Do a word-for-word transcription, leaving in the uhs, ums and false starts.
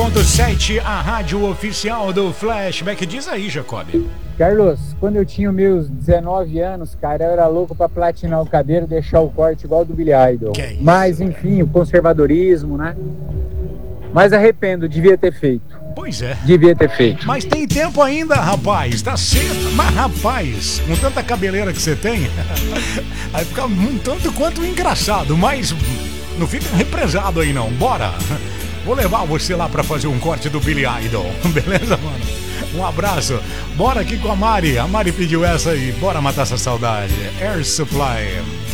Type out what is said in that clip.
ponto sete, a rádio oficial do Flashback. Diz aí, Jacob. Carlos, quando eu tinha meus dezenove anos, cara, eu era louco pra platinar o cabelo e deixar o corte igual do Billy Idol. Que isso? Mas, enfim, o conservadorismo, né? Mas arrependo, devia ter feito. Pois é. Devia ter feito. Mas tem tempo ainda, rapaz. Tá cedo. Mas, rapaz, com tanta cabeleira que você tem, vai ficar um tanto quanto engraçado. Mas não fica represado aí, não. Bora. Vou levar você lá pra fazer um corte do Billy Idol. Beleza, mano? Um abraço. Bora aqui com a Mari. A Mari pediu essa aí. Bora matar essa saudade. Air Supply.